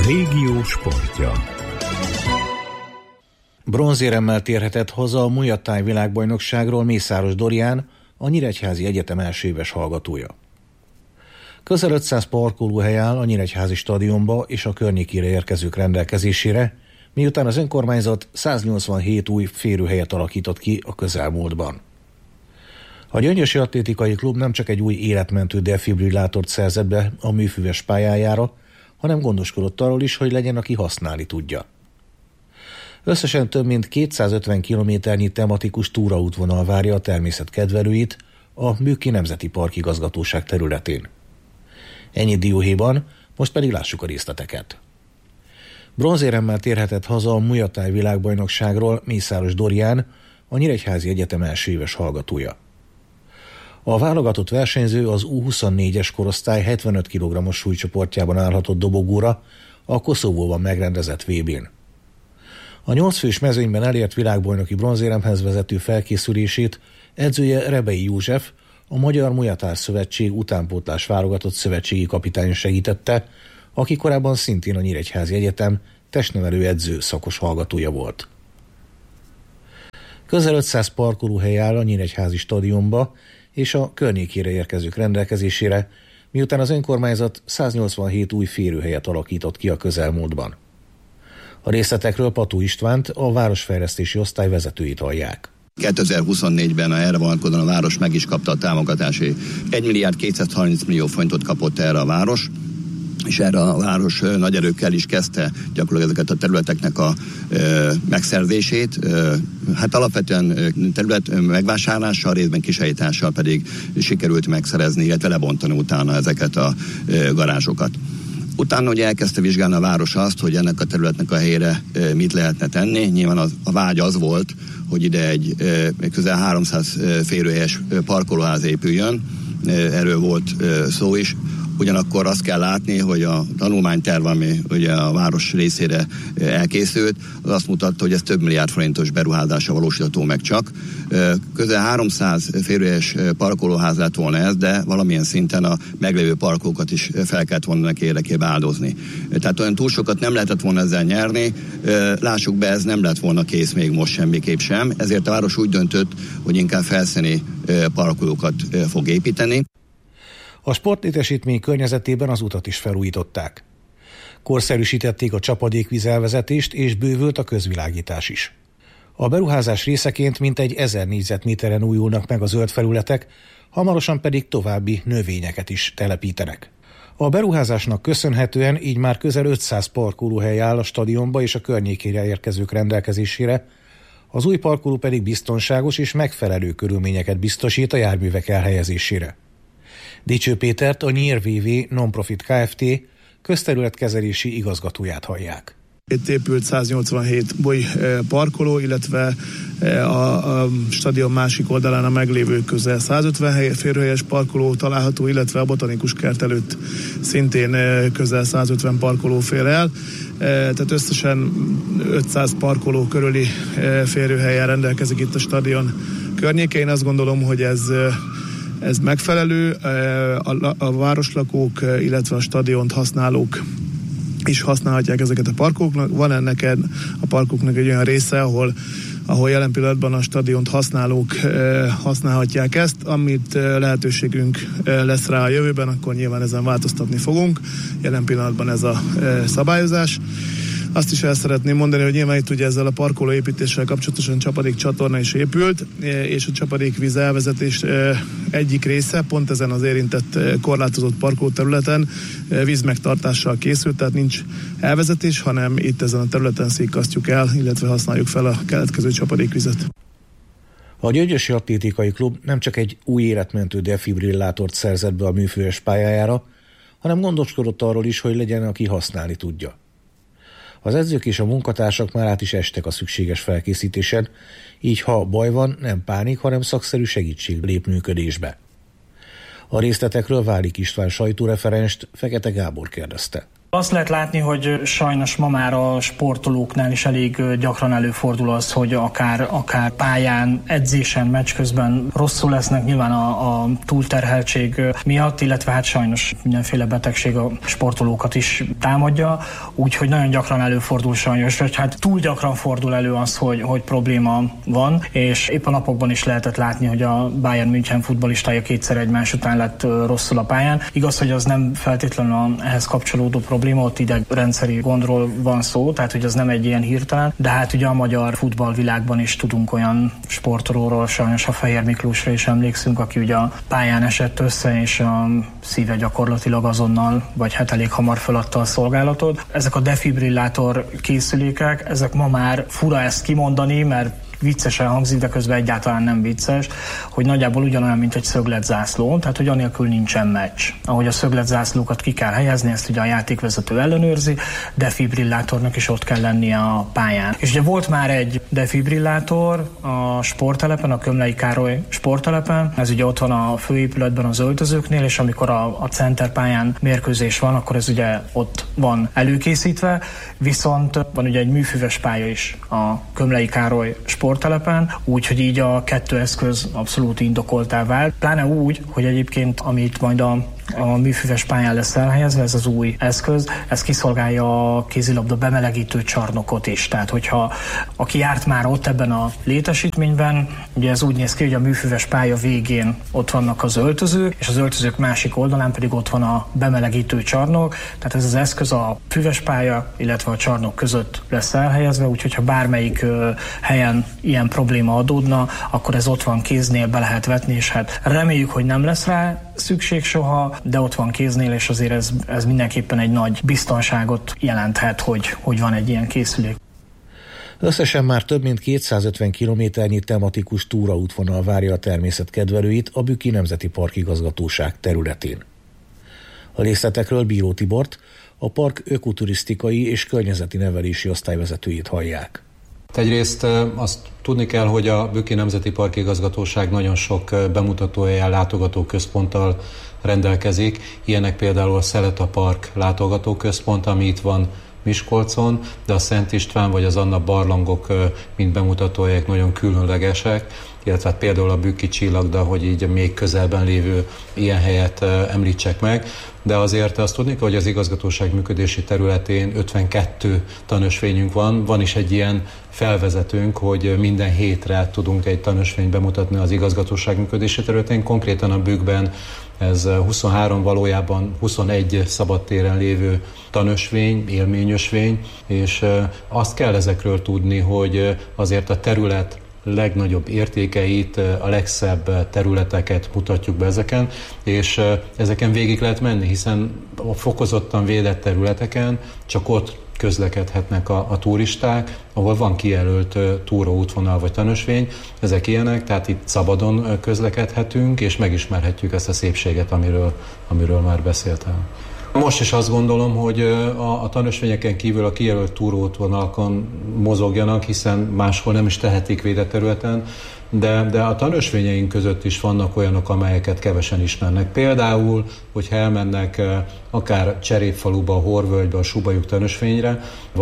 régió sportja. Bronzéremmel térhetett haza a Muay Thai világbajnokságról Mészáros Dorián, a Nyíregyházi Egyetem első éves hallgatója. Közel 500 parkolóhely áll a Nyíregyházi stadionba és a környékére érkezők rendelkezésére, miután az önkormányzat 187 új férőhelyet alakított ki a közelmúltban. A Gyöngyösi Atlétikai Klub nem csak egy új életmentő defibrillátort szerzett be a műfüves pályájára, hanem gondoskodott arról is, hogy legyen, aki használni tudja. Összesen több mint 250 kilométernyi tematikus túraútvonal várja a természet kedvelőit a Műki Nemzeti Park igazgatóság területén. Ennyi dióhéjban, most pedig lássuk a részleteket. Bronzéremmel térhetett haza a Muay Thai világbajnokságról Mészáros Dorián, a Nyíregyházi Egyetem első éves hallgatója. A válogatott versenyző az U24-es korosztály 75 kg-os súlycsoportjában állhatott dobogóra a Koszovóban megrendezett VB-n. A 8 fős mezőnyben elért világbajnoki bronzéremhez vezető felkészülését edzője Rebei József, a Magyar Muay Thai Szövetség utánpótlás válogatott szövetségi kapitány segítette, aki korábban szintén a Nyíregyházi Egyetem testnevelő edző szakos hallgatója volt. Közel 500 parkolóhely áll a Nyíregyházi stadionba és a környékére érkezők rendelkezésére, miután az önkormányzat 187 új férőhelyet alakított ki a közelmúltban. A részletekről Pató Istvánt, a városfejlesztési osztály vezetőit hallják. 2024-ben erre vonatkozóan a város meg is kapta a támogatási 1 milliárd 230 millió forintot kapott erre a város, és erre a város nagy erőkkel is kezdte gyakorlatilag ezeket a területeknek a megszerzését. Hát alapvetően terület megvásárlással, részben kisajítással pedig sikerült megszerezni, illetve lebontani utána ezeket a garázsokat. Utána ugye elkezdte vizsgálni a város azt, hogy ennek a területnek a helyére mit lehetne tenni. Nyilván a vágy az volt, hogy ide egy közel 300 férőhelyes parkolóház épüljön. Erről volt szó is. Ugyanakkor azt kell látni, hogy a tanulmányterv, ami ugye a város részére elkészült, az azt mutatta, hogy ez több milliárd forintos beruházása valósítható meg csak. Közel 300 férőhelyes parkolóház lett volna ez, de valamilyen szinten a meglévő parkolókat is fel kellett volna neki érdekében áldozni. Tehát olyan túl sokat nem lehetett volna ezzel nyerni, lássuk be, ez nem lett volna kész még most semmiképp sem, ezért a város úgy döntött, hogy inkább felszíni parkolókat fog építeni. A sportlétesítmény környezetében az utat is felújították. Korszerűsítették a csapadékvízelvezetést, és bővült a közvilágítás is. A beruházás részeként mintegy 1000 négyzetméteren újulnak meg a zöld felületek, hamarosan pedig további növényeket is telepítenek. A beruházásnak köszönhetően így már közel 500 parkolóhely áll a stadionba és a környékére érkezők rendelkezésére, az új parkoló pedig biztonságos és megfelelő körülményeket biztosít a járművek elhelyezésére. Dicső Pétert, a Nyír VV Nonprofit Kft. Közterületkezelési igazgatóját hallják. Itt épült 187 boly parkoló, illetve a stadion másik oldalán a meglévő közel 150 férőhelyes parkoló található, illetve a botanikus kert előtt szintén közel 150 parkoló fér el. Tehát összesen 500 parkoló körüli férőhelyen rendelkezik itt a stadion környékén. Én azt gondolom, hogy ez megfelelő, a városlakók, illetve a stadiont használók is használhatják ezeket a parkoknak. Van ennek a parkoknak egy olyan része, ahol jelen pillanatban a stadiont használók használhatják ezt, amit lehetőségünk lesz rá a jövőben, akkor nyilván ezen változtatni fogunk. Jelen pillanatban ez a szabályozás. Azt is el szeretném mondani, hogy nyilván itt ugye ezzel a parkolóépítéssel kapcsolatosan csapadékcsatorna is épült, és a csapadékvíz elvezetés egyik része pont ezen az érintett korlátozott parkolóterületen vízmegtartással készült, tehát nincs elvezetés, hanem itt ezen a területen székkasztjuk el, illetve használjuk fel a keletkező csapadékvizet. A Gyöngyösi Atlétikai Klub nem csak egy új életmentő defibrillátort szerzett be a műfüves pályájára, hanem gondoskodott arról is, hogy legyen, aki használni tudja. Az edzők és a munkatársak már át is estek a szükséges felkészítésen, így ha baj van, nem pánik, hanem szakszerű segítség lép működésbe. A részletekről Válik István sajtóreferenst Fekete Gábor kérdezte. Azt lehet látni, hogy sajnos ma már a sportolóknál is elég gyakran előfordul az, hogy akár pályán, edzésen, meccs közben rosszul lesznek, nyilván a túlterheltség miatt, illetve hát sajnos mindenféle betegség a sportolókat is támadja, úgyhogy nagyon gyakran előfordul sajnos, hogy hát túl gyakran fordul elő az, hogy probléma van, és épp a napokban is lehetett látni, hogy a Bayern München futballistája kétszer egymás után lett rosszul a pályán. Igaz, hogy az nem feltétlenül ehhez kapcsolódó probléma, ott idegrendszeri gondról van szó, tehát hogy az nem egy ilyen hirtelen, de hát ugye a magyar futballvilágban is tudunk olyan sportolóról, sajnos a Fehér Miklósra is emlékszünk, aki ugye a pályán esett össze, és a szíve gyakorlatilag azonnal, vagy hát elég hamar feladta a szolgálatot. Ezek a defibrillátor készülékek, ezek ma már fura ezt kimondani, mert viccesen hangzik, de közben egyáltalán nem vicces, hogy nagyjából ugyanolyan, mint egy szögletzászló, tehát hogy anélkül nincsen meccs. Ahogy a szögletzászlókat ki kell helyezni, ezt ugye a játékvezető ellenőrzi, defibrillátornak is ott kell lennie a pályán. És ugye volt már egy defibrillátor a sporttelepen, a Kömlei Károly sporttelepen, ez ugye ott van a főépületben az öltözőknél, és amikor a centerpályán mérkőzés van, akkor ez ugye ott van előkészítve, viszont van ugye egy műfüves pálya is a Kömlei Károly sporttelepen, úgyhogy így a kettő eszköz abszolút indokoltá vált. Pláne úgy, hogy egyébként amit majd a műfüves pályán lesz elhelyezve, ez az új eszköz, ez kiszolgálja a kézilabda bemelegítő csarnokot is. Tehát, hogyha aki járt már ott ebben a létesítményben, ugye ez úgy néz ki, hogy a műfüves pálya végén ott vannak az öltözők, és az öltözők másik oldalán pedig ott van a bemelegítő csarnok, tehát ez az eszköz a füves pálya, illetve a csarnok között lesz elhelyezve, úgyhogy ha bármelyik helyen ilyen probléma adódna, akkor ez ott van kéznél, be lehet vetni, és hát reméljük, hogy nem lesz rá szükség soha, de ott van kéznél, és azért ez mindenképpen egy nagy biztonságot jelenthet, hogy van egy ilyen készülék. Összesen már több mint 250 kilométernyi tematikus túraútvonal várja a természetkedvelőit a Bükki Nemzeti Park Igazgatóság területén. A részletekről Bíró Tibort, a park ökoturisztikai és környezeti nevelési osztályvezetőjét hallják. Egyrészt azt tudni kell, hogy a Bükki Nemzeti Park Igazgatóság nagyon sok bemutatóhelyen, látogatóközponttal rendelkezik. Ilyenek például a Szeleta Park látogatóközpont, ami itt van Miskolcon, de a Szent István vagy az Anna barlangok, mint bemutatóhelyek nagyon különlegesek, illetve hát például a Bükki Csillagda, hogy így még közelben lévő ilyen helyet említsek meg. De azért azt tudni kell, hogy az igazgatóság működési területén 52 tanösvényünk van. Van is egy ilyen felvezetőnk, hogy minden hétre tudunk egy tanösvényt bemutatni az igazgatóság működési területén. Konkrétan a Bükkben ez 23, valójában 21 szabadtéren lévő tanösvény, élményösvény, és azt kell ezekről tudni, hogy azért a terület legnagyobb értékeit, a legszebb területeket mutatjuk be ezeken, és ezeken végig lehet menni, hiszen a fokozottan védett területeken csak ott közlekedhetnek a turisták, ahol van kijelölt túraútvonal vagy tanösvény, ezek ilyenek, tehát itt szabadon közlekedhetünk, és megismerhetjük ezt a szépséget, amiről már beszéltem. Most is azt gondolom, hogy a tanösvényeken kívül a kijelölt túraútvonalakon mozogjanak, hiszen máshol nem is tehetik védett területen, de a tanösvényeink között is vannak olyanok, amelyeket kevesen ismernek. Például, hogyha elmennek akár Cserépfaluba, a Horvölgybe, a Subajuk tanösvényre,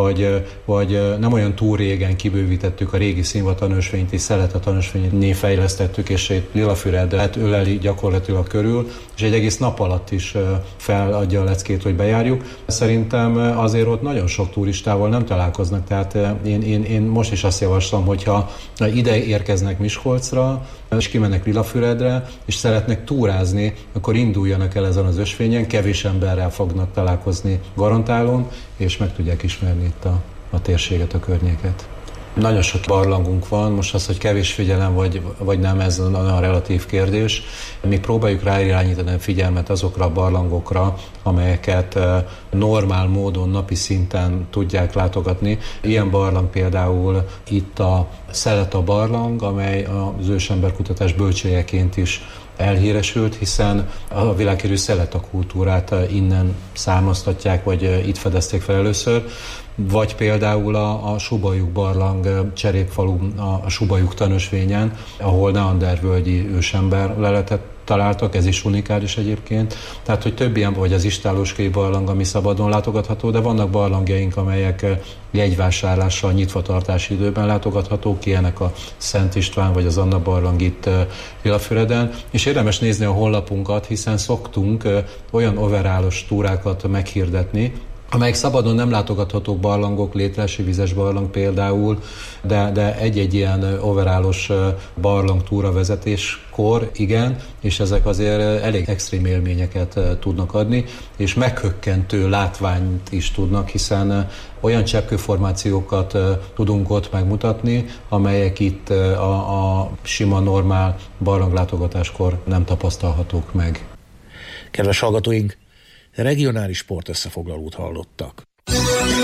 vagy nem olyan túl régen kibővítettük a régi Színva tanösvényt, és Szeleta tanösvényét fejlesztettük, és egy Lilafüredet öleli gyakorlatilag körül, és egy egész nap alatt is feladja a leckét, hogy bejárjuk. Szerintem azért ott nagyon sok turistával nem találkoznak, tehát én most is azt javaslom, hogyha ide érkeznek Miskolcra, és kimennek Lilafüredre, és szeretnek túrázni, akkor induljanak el ezen az ösvényen, kevés emberrel fognak találkozni, garantálom, és meg tudják ismerni itt a térséget, a környéket. Nagyon sok barlangunk van, most az, hogy kevés figyelem vagy nem, ez a relatív kérdés. Mi próbáljuk ráirányítani a figyelmet azokra a barlangokra, amelyeket normál módon, napi szinten tudják látogatni. Ilyen barlang például itt a Szeleta barlang, amely az ősemberkutatás bölcsőjeként is elhíresült, hiszen a világhírű Szeleta kultúrát innen származtatják, vagy itt fedezték fel először. Vagy például a Subajuk barlang Cserépfalu, a Subajuk tanösvényen, ahol neandervölgyi ősember leletet találtak, ez is unikális egyébként. Tehát, hogy több ilyen, vagy az Istállóskői barlang, ami szabadon látogatható, de vannak barlangjaink, amelyek jegyvásárlással, nyitvatartási időben látogathatók, ilyenek a Szent István vagy az Anna barlang itt Illafüreden, és érdemes nézni a honlapunkat, hiszen szoktunk olyan overálos túrákat meghirdetni, amelyek szabadon nem látogathatók barlangok, Létresi vizes barlang például, de egy-egy ilyen overálos barlang túra vezetéskor igen, és ezek azért elég extrém élményeket tudnak adni, és meghökkentő látványt is tudnak, hiszen olyan cseppkőformációkat tudunk ott megmutatni, amelyek itt a sima, normál barlanglátogatáskor nem tapasztalhatók meg. Kedves hallgatóink, regionális sportösszefoglalót hallottak.